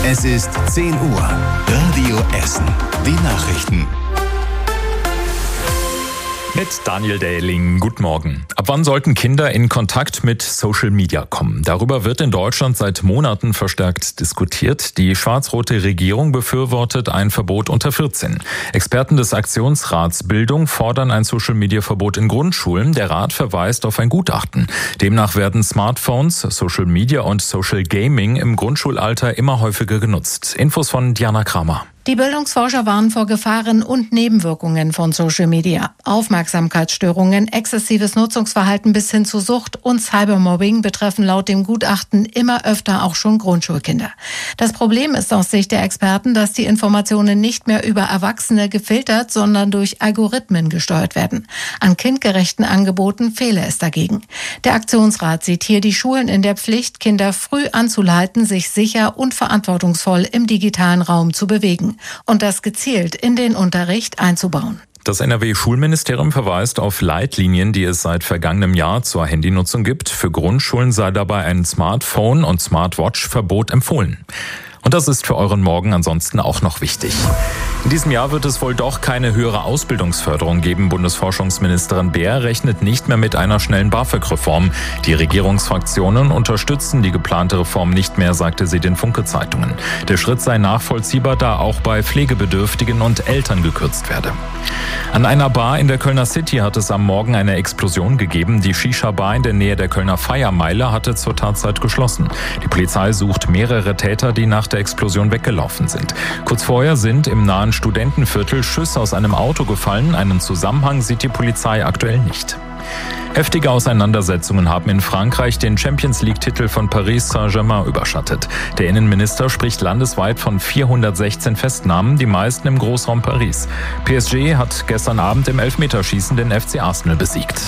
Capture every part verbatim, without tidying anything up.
Es ist zehn Uhr. Radio Essen. Die Nachrichten. Mit Daniel Dähling. Guten Morgen. Ab wann sollten Kinder in Kontakt mit Social Media kommen? Darüber wird in Deutschland seit Monaten verstärkt diskutiert. Die schwarz-rote Regierung befürwortet ein Verbot unter vierzehn. Experten des Aktionsrats Bildung fordern ein Social-Media-Verbot in Grundschulen. Der Rat verweist auf ein Gutachten. Demnach werden Smartphones, Social Media und Social Gaming im Grundschulalter immer häufiger genutzt. Infos von Diana Kramer. Die Bildungsforscher warnen vor Gefahren und Nebenwirkungen von Social Media. Aufmerksamkeitsstörungen, exzessives Nutzungsverhalten bis hin zu Sucht und Cybermobbing betreffen laut dem Gutachten immer öfter auch schon Grundschulkinder. Das Problem ist aus Sicht der Experten, dass die Informationen nicht mehr über Erwachsene gefiltert, sondern durch Algorithmen gesteuert werden. An kindgerechten Angeboten fehle es dagegen. Der Aktionsrat sieht hier die Schulen in der Pflicht, Kinder früh anzuleiten, sich sicher und verantwortungsvoll im digitalen Raum zu bewegen und das gezielt in den Unterricht einzubauen. Das N R W-Schulministerium verweist auf Leitlinien, die es seit vergangenem Jahr zur Handynutzung gibt. Für Grundschulen sei dabei ein Smartphone- und Smartwatch-Verbot empfohlen. Und das ist für euren Morgen ansonsten auch noch wichtig. In diesem Jahr wird es wohl doch keine höhere Ausbildungsförderung geben. Bundesforschungsministerin Beer rechnet nicht mehr mit einer schnellen BAföG-Reform. Die Regierungsfraktionen unterstützen die geplante Reform nicht mehr, sagte sie den Funke-Zeitungen. Der Schritt sei nachvollziehbar, da auch bei Pflegebedürftigen und Eltern gekürzt werde. An einer Bar in der Kölner City hat es am Morgen eine Explosion gegeben. Die Shisha-Bar in der Nähe der Kölner Feiermeile hatte zur Tatzeit geschlossen. Die Polizei sucht mehrere Täter, die nach der Explosion weggelaufen sind. Kurz vorher sind im nahen Studentenviertel Schüsse aus einem Auto gefallen. Einen Zusammenhang sieht die Polizei aktuell nicht. Heftige Auseinandersetzungen haben in Frankreich den Champions-League-Titel von Paris Saint-Germain überschattet. Der Innenminister spricht landesweit von vierhundertsechzehn Festnahmen, die meisten im Großraum Paris. P S G hat gestern Abend im Elfmeterschießen den F C Arsenal besiegt.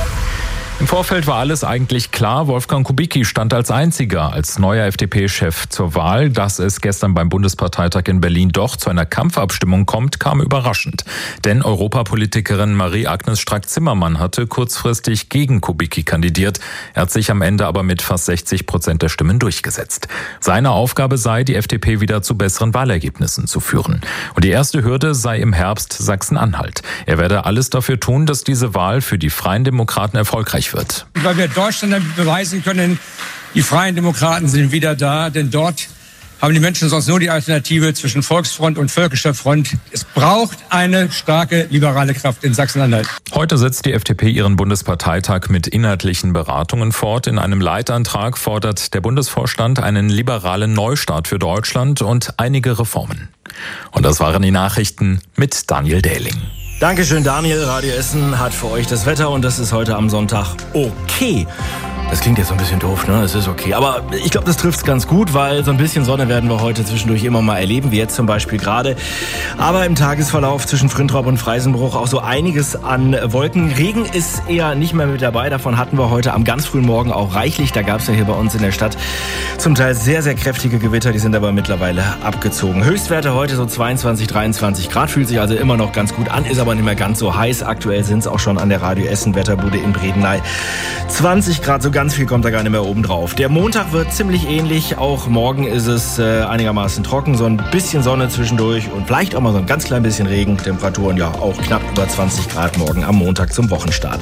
Im Vorfeld war alles eigentlich klar. Wolfgang Kubicki stand als einziger als neuer F D P-Chef zur Wahl. Dass es gestern beim Bundesparteitag in Berlin doch zu einer Kampfabstimmung kommt, kam überraschend. Denn Europapolitikerin Marie-Agnes Strack-Zimmermann hatte kurzfristig gegen Kubicki kandidiert. Er hat sich am Ende aber mit fast sechzig Prozent der Stimmen durchgesetzt. Seine Aufgabe sei, die F D P wieder zu besseren Wahlergebnissen zu führen. Und die erste Hürde sei im Herbst Sachsen-Anhalt. Er werde alles dafür tun, dass diese Wahl für die Freien Demokraten erfolgreich wird. Weil wir Deutschland damit beweisen können, die Freien Demokraten sind wieder da, denn dort haben die Menschen sonst nur die Alternative zwischen Volksfront und Völkischer Front. Es braucht eine starke liberale Kraft in Sachsen-Anhalt. Heute setzt die F D P ihren Bundesparteitag mit inhaltlichen Beratungen fort. In einem Leitantrag fordert der Bundesvorstand einen liberalen Neustart für Deutschland und einige Reformen. Und das waren die Nachrichten mit Daniel Dähling. Dankeschön, Daniel. Radio Essen hat für euch das Wetter und das ist heute am Sonntag okay. Das klingt jetzt so ein bisschen doof, ne? Es ist okay. Aber ich glaube, das trifft's ganz gut, weil so ein bisschen Sonne werden wir heute zwischendurch immer mal erleben, wie jetzt zum Beispiel gerade. Aber im Tagesverlauf zwischen Frintrop und Freisenbruch auch so einiges an Wolken. Regen ist eher nicht mehr mit dabei. Davon hatten wir heute am ganz frühen Morgen auch reichlich. Da gab's ja hier bei uns in der Stadt zum Teil sehr, sehr kräftige Gewitter. Die sind aber mittlerweile abgezogen. Höchstwerte heute so zweiundzwanzig, dreiundzwanzig Grad. Fühlt sich also immer noch ganz gut an, ist aber nicht mehr ganz so heiß. Aktuell sind's auch schon an der Radio Essen Wetterbude in Bredeney zwanzig Grad, sogar ganz viel kommt da gar nicht mehr oben drauf. Der Montag wird ziemlich ähnlich. Auch morgen ist es äh, einigermaßen trocken. So ein bisschen Sonne zwischendurch und vielleicht auch mal so ein ganz klein bisschen Regen. Temperaturen ja auch knapp über zwanzig Grad morgen am Montag zum Wochenstart.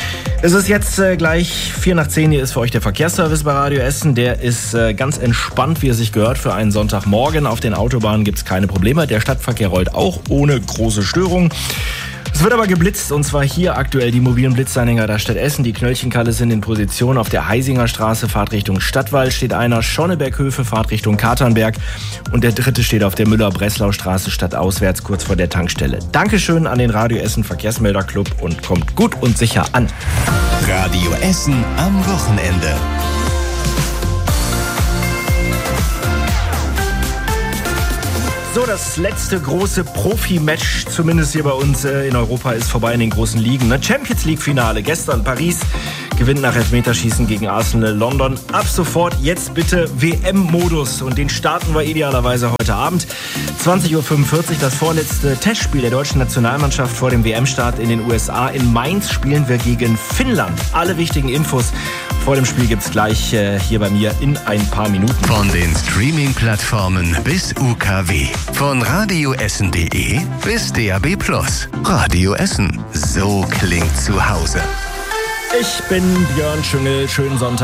Es ist jetzt äh, gleich vier nach zehn. Hier ist für euch der Verkehrsservice bei Radio Essen. Der ist äh, ganz entspannt, wie es sich gehört, für einen Sonntagmorgen. Auf den Autobahnen gibt es keine Probleme. Der Stadtverkehr rollt auch ohne große Störung. Es wird aber geblitzt, und zwar hier aktuell die mobilen Blitzanhänger der Stadt Essen. Die Knöllchenkalle sind in Position. Auf der Heisinger Straße, Fahrt Richtung Stadtwall, steht einer. Schonneberghöfe, Fahrt Richtung Katernberg. Und der dritte steht auf der Müller-Breslau-Straße stadtauswärts, kurz vor der Tankstelle. Dankeschön an den Radio Essen Verkehrsmelderclub und kommt gut und sicher an. Radio Essen am Wochenende. So, das letzte große Profi-Match, zumindest hier bei uns äh, in Europa, ist vorbei in den großen Ligen. Ne? Champions League-Finale gestern Paris gewinnt nach Elfmeterschießen gegen Arsenal London. Ab sofort jetzt bitte W M-Modus und den starten wir idealerweise heute Abend. zwanzig Uhr fünfundvierzig, das vorletzte Testspiel der deutschen Nationalmannschaft vor dem W M-Start in den U S A. In Mainz spielen wir gegen Finnland. Alle wichtigen Infos vor dem Spiel gibt's gleich äh, hier bei mir in ein paar Minuten. Von den Streaming-Plattformen bis U K W. Von radioessen punkt de bis D A B Plus. Radio Essen. So klingt zu Hause. Ich bin Björn Schüngel. Schönen Sonntag.